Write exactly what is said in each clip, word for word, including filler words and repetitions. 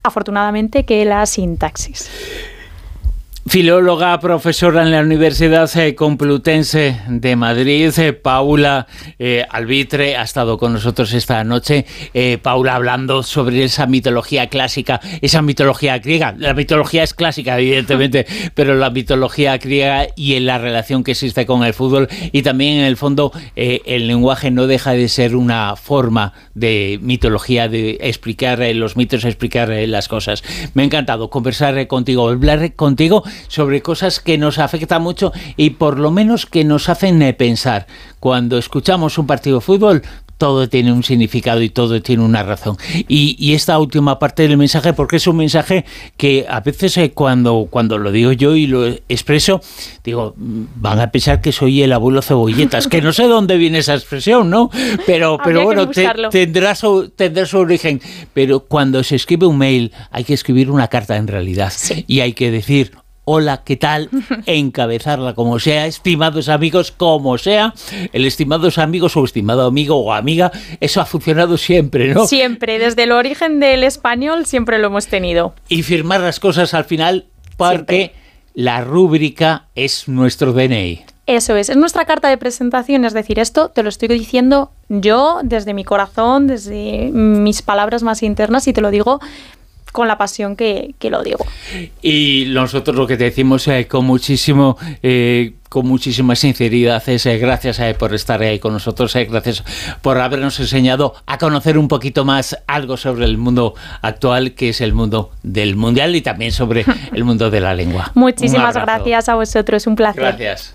afortunadamente, que la sintaxis. Filóloga, profesora en la Universidad Complutense de Madrid, eh, Paula eh, Albitre ha estado con nosotros esta noche. Eh, Paula, hablando sobre esa mitología clásica, esa mitología griega. La mitología es clásica, evidentemente, pero la mitología griega y en la relación que existe con el fútbol, y también en el fondo eh, el lenguaje no deja de ser una forma de mitología, de explicar eh, los mitos, explicar eh, las cosas. Me ha encantado conversar eh, contigo, hablar contigo sobre cosas que nos afectan mucho y por lo menos que nos hacen eh, pensar. Cuando escuchamos un partido de fútbol, todo tiene un significado y todo tiene una razón. Y, y esta última parte del mensaje, porque es un mensaje que a veces eh, cuando, cuando lo digo yo y lo expreso, digo, van a pensar que soy el abuelo Cebolletas, que no sé dónde viene esa expresión, ¿no? Pero, pero bueno, te, tendrá, su, tendrá su origen. Pero cuando se escribe un mail, hay que escribir una carta en realidad. Sí. Y hay que decir: hola, ¿qué tal? Encabezarla como sea, estimados amigos, como sea. El estimados amigos o estimado amigo o amiga, eso ha funcionado siempre, ¿no? Siempre, desde el origen del español siempre lo hemos tenido. Y firmar las cosas al final, porque siempre. La rúbrica es nuestro D N I. Eso es, es nuestra carta de presentación, es decir, esto te lo estoy diciendo yo desde mi corazón, desde mis palabras más internas, y te lo digo con la pasión que, que lo digo. Y nosotros lo que te decimos eh, con muchísimo eh, con muchísima sinceridad es eh, gracias eh, por estar ahí con nosotros, eh, gracias por habernos enseñado a conocer un poquito más algo sobre el mundo actual, que es el mundo del mundial, y también sobre el mundo de la lengua. Muchísimas gracias a vosotros, un placer. Gracias.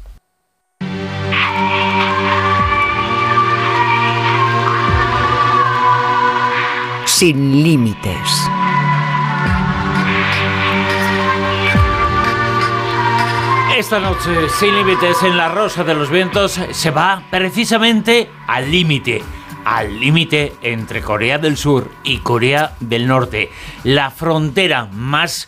Sin límites. Esta noche, Sin Límites en La Rosa de los Vientos, se va precisamente al límite. Al límite entre Corea del Sur y Corea del Norte. La frontera más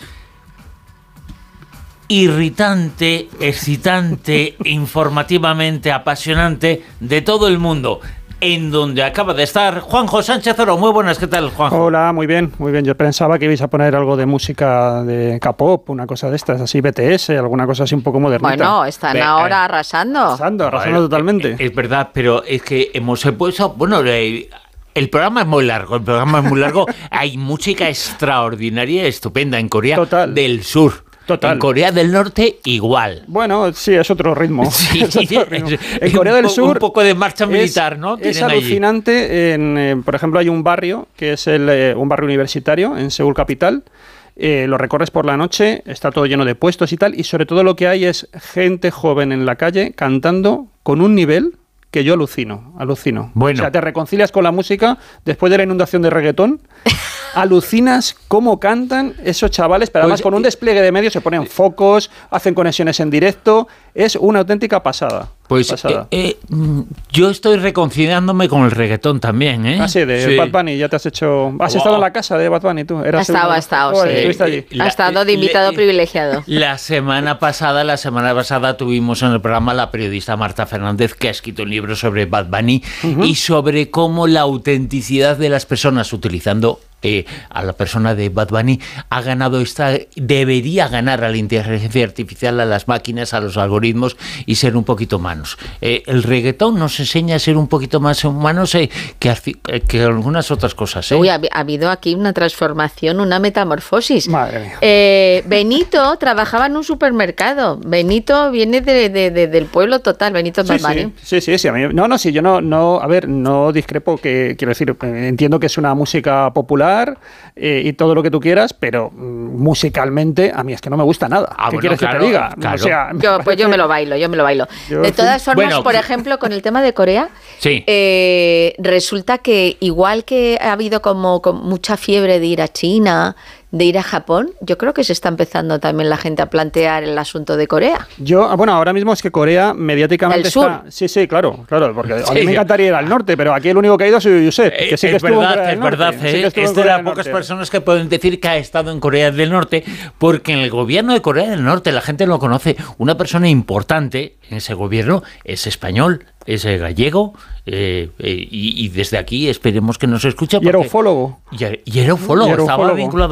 irritante, excitante, informativamente apasionante de todo el mundo, en donde acaba de estar Juanjo Sánchez Oro. Muy buenas, ¿qué tal, Juanjo? Hola, muy bien, muy bien. Yo pensaba que ibais a poner algo de música de K-pop, una cosa de estas, así B T S, alguna cosa así un poco modernita. Bueno, están Ve, ahora eh, arrasando. Arrasando, arrasando bueno, totalmente. Es, es verdad, pero es que hemos puesto, bueno, el, el programa es muy largo, el programa es muy largo. Hay música extraordinaria, estupenda en Corea Total. del Sur. Total. En Corea del Norte igual. Bueno, sí, es otro ritmo. Sí, es otro ritmo. En Corea del Sur un poco de marcha militar, es, ¿no? Es alucinante. En, eh, por ejemplo, hay un barrio que es el, eh, un barrio universitario en Seúl capital. Eh, lo recorres por la noche, está todo lleno de puestos y tal, y sobre todo lo que hay es gente joven en la calle cantando con un nivel que yo alucino, alucino. Bueno. O sea, te reconcilias con la música después de la inundación de reggaetón. Alucinas cómo cantan esos chavales, pero además pues, con un despliegue de medios, se ponen focos, hacen conexiones en directo, es una auténtica pasada. Pues pasada. Eh, eh, yo estoy reconciliándome con el reggaetón también, ¿eh? Ah, sí, de sí. Bad Bunny, ya te has hecho... ¿Has wow. estado en la casa de Bad Bunny tú? Ha estado, ha estado, sí. ¿Estuviste allí? Ha estado de invitado le, privilegiado. La semana pasada, la semana pasada tuvimos en el programa la periodista Marta Fernández, que ha escrito un libro sobre Bad Bunny uh-huh. y sobre cómo la autenticidad de las personas utilizando Eh, a la persona de Bad Bunny ha ganado esta, debería ganar a la inteligencia artificial, a las máquinas, a los algoritmos, y ser un poquito humanos. Eh, el reggaetón nos enseña a ser un poquito más humanos eh, que, que algunas otras cosas. ¿eh? Uy, ha, ha habido aquí una transformación, una metamorfosis. Madre mía. Eh, Benito trabajaba en un supermercado. Benito viene de, de, de, del pueblo total, Benito sí, Bad Bunny. Sí, sí, sí, sí. A mí, no, no, sí, yo no, no, a ver, no discrepo, que quiero decir, entiendo que es una música popular, Eh, y todo lo que tú quieras, pero mm, musicalmente a mí es que no me gusta nada. Ah, ¿Qué bueno, quieres claro, que te diga? Claro. O sea, yo, pues yo me lo bailo, yo me lo bailo. Yo, de todas sí. formas, bueno, por ejemplo, con el tema de Corea, sí. eh, resulta que igual que ha habido como, como mucha fiebre de ir a China, de ir a Japón, yo creo que se está empezando también la gente a plantear el asunto de Corea. Yo, bueno, ahora mismo es que Corea mediáticamente ¿El sur? está... Sí, sí, claro, claro, porque sí. a mí me encantaría ir al norte, pero aquí el único que ha ido ha sido Josep, que sí que es estuvo verdad, en Corea del es Norte. verdad, Sí que ¿eh? Es de las pocas personas que pueden decir que ha estado en Corea del Norte, porque en el gobierno de Corea del Norte la gente lo conoce. Una persona importante en ese gobierno es español, es gallego, eh, eh, y, y desde aquí esperemos que nos escuche. Y era ufólogo. Y, y era ufólogo, y era estaba ufólogo. vinculado